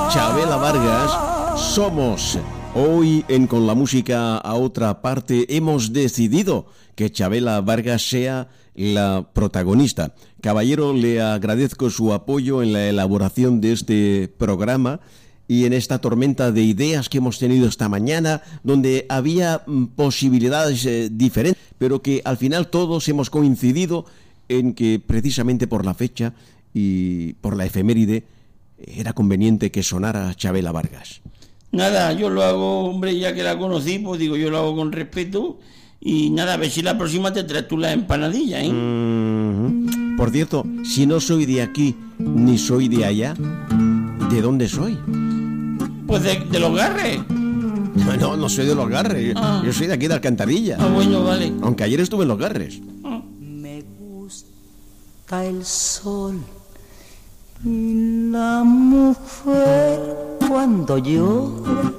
Chabela Vargas somos. Hoy en Con la Música a Otra Parte hemos decidido que Chabela Vargas sea la protagonista. Caballero, le agradezco su apoyo en la elaboración de este programa y en esta tormenta de ideas que hemos tenido esta mañana, donde había posibilidades diferentes, pero que al final todos hemos coincidido en que precisamente por la fecha y por la efeméride era conveniente que sonara Chabela Vargas. Nada, yo lo hago, hombre, ya que la conocí, pues digo, yo lo hago con respeto. Y nada, a ver si la próxima te traes tú la empanadilla, ¿eh? Por cierto, si no soy de aquí ni soy de allá, ¿de dónde soy? Pues de Los Garres. No soy de Los Garres. Yo soy de aquí de Alcantarilla. Bueno, vale. Aunque ayer estuve en Los Garres. Me gusta el sol y la mujer cuando llora.